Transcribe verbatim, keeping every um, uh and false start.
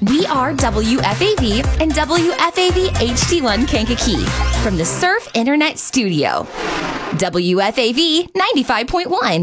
We are W F A V and W F A V H D one Kankakee from the Surf Internet Studio. W F A V ninety-five point one.